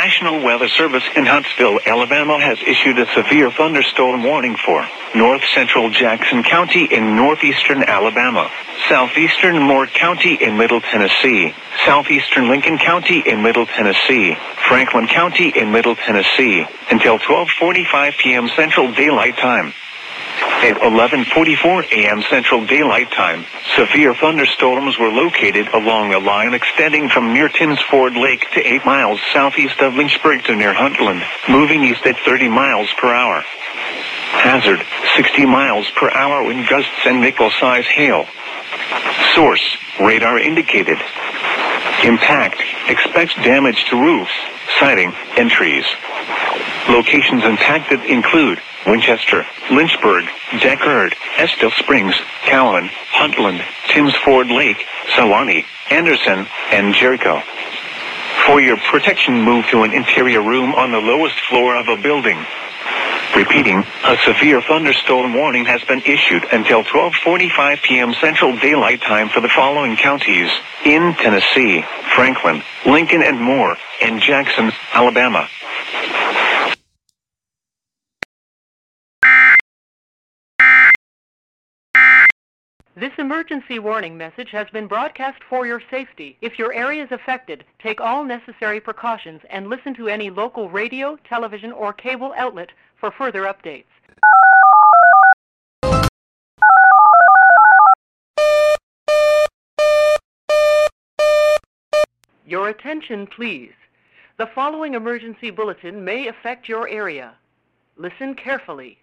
National Weather Service in Huntsville, Alabama has issued a severe thunderstorm warning for north central Jackson County in northeastern Alabama, southeastern Moore County in Middle Tennessee, southeastern Lincoln County in Middle Tennessee, Franklin County in Middle Tennessee, until 12:45 p.m. Central Daylight Time. At 11:44 a.m. Central Daylight Time, severe thunderstorms were located along a line extending from near Timms Ford Lake to 8 miles southeast of Lynchburg to near Huntland, moving east at 30 miles per hour. Hazard, 60 miles per hour wind gusts and nickel-size hail. Source, radar indicated. Impact, expects damage to roofs, siding, and trees. Locations impacted include Winchester, Lynchburg, Deckard, Estill Springs, Cowan, Huntland, Timms Ford Lake, Sewanee, Anderson, and Jericho. For your protection, move to an interior room on the lowest floor of a building. Repeating, a severe thunderstorm warning has been issued until 12:45 p.m. Central Daylight Time for the following counties: in Tennessee, Franklin, Lincoln and Moore, and Jackson, Alabama. This emergency warning message has been broadcast for your safety. If your area is affected, take all necessary precautions and listen to any local radio, television, or cable outlet for further updates. Your attention, please. The following emergency bulletin may affect your area. Listen carefully.